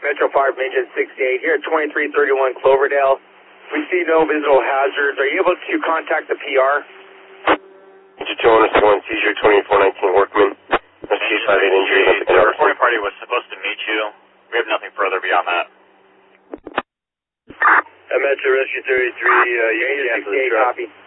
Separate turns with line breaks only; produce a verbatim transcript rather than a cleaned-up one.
Metro five, Major sixty-eight, here at twenty-three thirty-one Cloverdale. We see no visible hazards. Are you able to contact the P R?
Major two one one, seizure twenty-four nineteen Workman. No C five eight injury.
The reporting party was supposed to meet you. We have nothing further beyond that.
Metro Rescue thirty-three, uh, you can cancel the truck.
Copy.